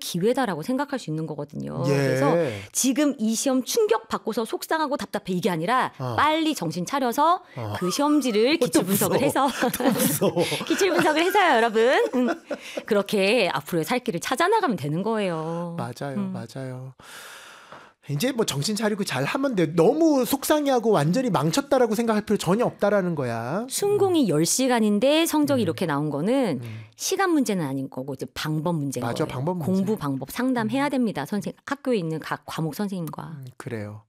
기회다라고 생각할 수 있는 거거든요. 예. 그래서 지금 이 시험 충격 받고서 속상하고 답답해 이게 아니라 빨리 정신 차려서 그 시험지를 기출 분석을 해서 기출 분석을 해서요, 여러분. 그렇게 앞으로의 살 길을 찾아나가면 되는 거예요. 맞아요, 맞아요. 이제 뭐 정신 차리고 잘 하면 돼. 너무 속상해하고 완전히 망쳤다라고 생각할 필요 전혀 없다라는 거야. 순공이 10시간인데 성적이 이렇게 나온 거는 시간 문제는 아닌 거고 이제 방법 문제인 맞아, 거예요. 방법 문제. 공부 방법 상담해야 됩니다. 학교에 있는 각 과목 선생님과. 그래요.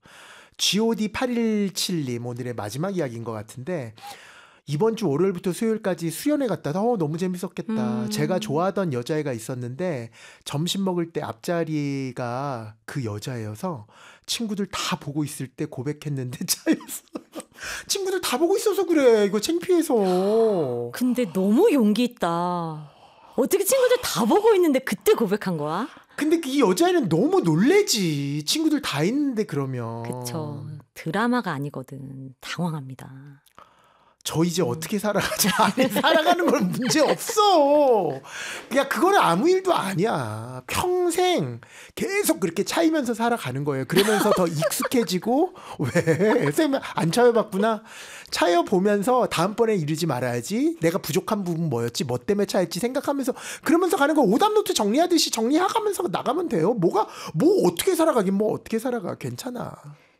GOD817님 오늘의 마지막 이야기인 것 같은데 이번 주 월요일부터 수요일까지 수련회 갔다 너무 재밌었겠다. 제가 좋아하던 여자애가 있었는데 점심 먹을 때 앞자리가 그 여자애여서 친구들 다 보고 있을 때 고백했는데 차였어. 친구들 다 보고 있어서 그래. 이거 창피해서. 근데 너무 용기 있다. 어떻게 친구들 다 보고 있는데 그때 고백한 거야? 근데 이 여자애는 너무 놀래지. 친구들 다 있는데 그러면. 그쵸. 드라마가 아니거든. 당황합니다. 저 이제 어떻게 살아가자. 아니, 살아가는 건 문제 없어. 그냥 그거는 아무 일도 아니야. 평생 계속 그렇게 차이면서 살아가는 거예요. 그러면서 더 익숙해지고 왜? 쌤 안 차여봤구나. 차여보면서 다음번에 이러지 말아야지. 내가 부족한 부분 뭐였지? 뭐 때문에 차였지? 생각하면서 그러면서 가는 거 오답노트 정리하듯이 정리해가면서 나가면 돼요. 뭐 어떻게 살아가긴 뭐 어떻게 살아가. 괜찮아.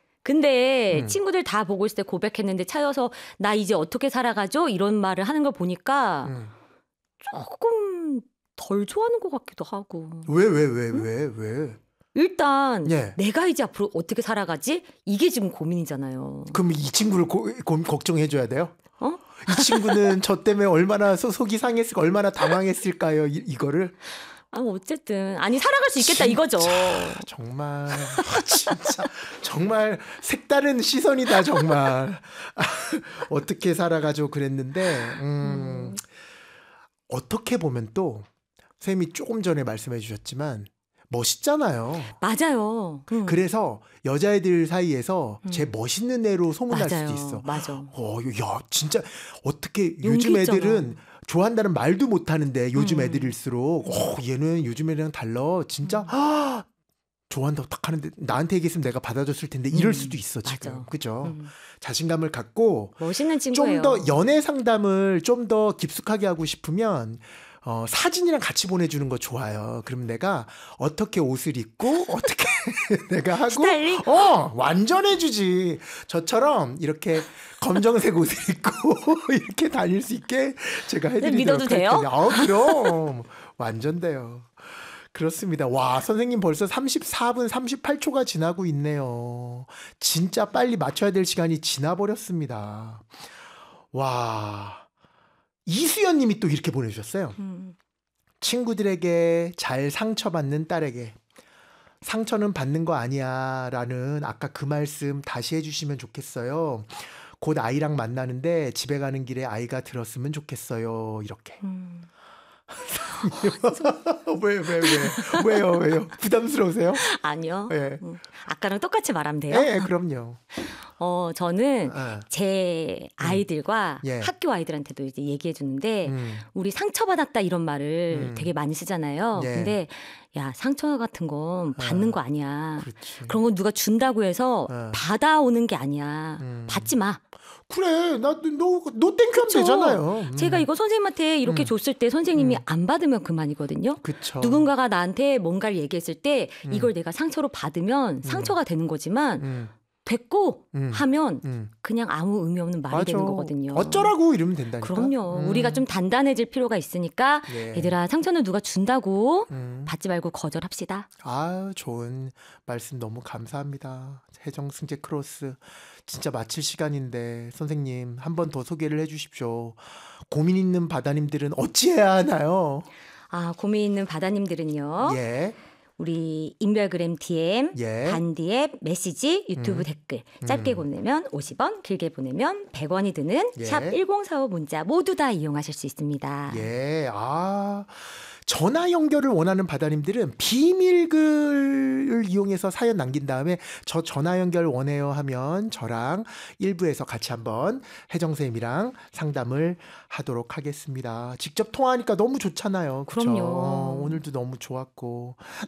근데 친구들 다 보고 있을 때 고백했는데 차여서 나 이제 어떻게 살아가죠? 이런 말을 하는 걸 보니까 조금 덜 좋아하는 것 같기도 하고. 왜? 일단 예. 내가 이제 앞으로 어떻게 살아가지? 이게 지금 고민이잖아요. 그럼 이 친구를 걱정해줘야 돼요? 이 친구는 저 때문에 얼마나 속이 상했을까, 얼마나 당황했을까요? 이거를? 어쨌든 아니 살아갈 수 있겠다 이거죠. 정말 진짜 정말 색다른 시선이다 정말. 어떻게 살아가죠 그랬는데 어떻게 보면 또 쌤이 조금 전에 말씀해 주셨지만 멋있잖아요. 맞아요. 그래서 여자애들 사이에서 제 멋있는 애로 소문날 맞아요. 수도 있어. 맞아. 야 진짜 어떻게 요즘 애들은 좋아한다는 말도 못하는데 요즘 애들일수록 얘는 요즘 애랑 달라 진짜 좋아한다고 딱 하는데 나한테 얘기했으면 내가 받아줬을 텐데 이럴 수도 있어 지금. 맞아. 그죠? 자신감을 갖고 멋있는 친구예요. 좀 더 연애 상담을 좀 더 깊숙하게 하고 싶으면 사진이랑 같이 보내주는 거 좋아요. 그럼 내가 어떻게 옷을 입고 어떻게 내가 하고 스타일링? 완전 해주지. 저처럼 이렇게 검정색 옷을 입고 이렇게 다닐 수 있게 제가 해드리도록 믿어도 돼요? 그럼 완전 돼요. 그렇습니다. 와 선생님 벌써 34분 38초가 지나고 있네요. 진짜 빨리 맞춰야 될 시간이 지나버렸습니다. 와 이수연 님이 또 이렇게 보내주셨어요. 친구들에게 잘 상처받는 딸에게 상처는 받는 거 아니야 라는 아까 그 말씀 다시 해주시면 좋겠어요. 곧 아이랑 만나는데 집에 가는 길에 아이가 들었으면 좋겠어요. 이렇게. 왜요? 부담스러우세요? 아니요. 네. 아까랑 똑같이 말하면 돼요? 네, 그럼요. 저는 제 아이들과 예. 학교 아이들한테도 이제 얘기해 주는데 우리 상처받았다 이런 말을 되게 많이 쓰잖아요. 예. 근데 야 상처 같은 건 받는 거 아니야. 그렇지. 그런 건 누가 준다고 해서 받아오는 게 아니야. 받지 마. 그래, 너 땡큐하면 되잖아요. 제가 이거 선생님한테 이렇게 줬을 때 선생님이 안 받으면 그만이거든요. 그쵸. 누군가가 나한테 뭔가를 얘기했을 때 이걸 내가 상처로 받으면 상처가 되는 거지만 됐고 하면 그냥 아무 의미 없는 말이 되는 거거든요. 어쩌라고 이러면 된다니까. 그럼요. 우리가 좀 단단해질 필요가 있으니까 예. 얘들아 상처는 누가 준다고 받지 말고 거절합시다. 좋은 말씀 너무 감사합니다. 해정승재 크로스 진짜 마칠 시간인데 선생님 한 번 더 소개를 해주십시오. 고민 있는 바다님들은 어찌해야 하나요? 고민 있는 바다님들은요. 예. 우리 인별그램 DM, 예. 단디앱, 메시지, 유튜브 댓글 짧게 보내면 50원, 길게 보내면 100원이 드는 예. 샵 1045 문자 모두 다 이용하실 수 있습니다. 예. 전화 연결을 원하는 바다님들은 비밀글을 이용해서 사연 남긴 다음에 저 전화 연결 원해요 하면 저랑 일부에서 같이 한번 혜정쌤이랑 상담을 하도록 하겠습니다. 직접 통화하니까 너무 좋잖아요. 그쵸? 그럼요. 오늘도 너무 좋았고